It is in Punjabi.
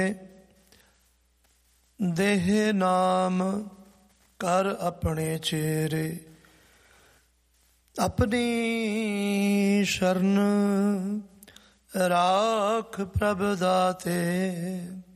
ਦੇਹ ਨਾਮ ਕਰ ਆਪਣੇ ਚੇਰੇ, ਆਪਣੀ ਸ਼ਰਨ ਰਾਖ ਪ੍ਰਭ ਦਾਤੇ।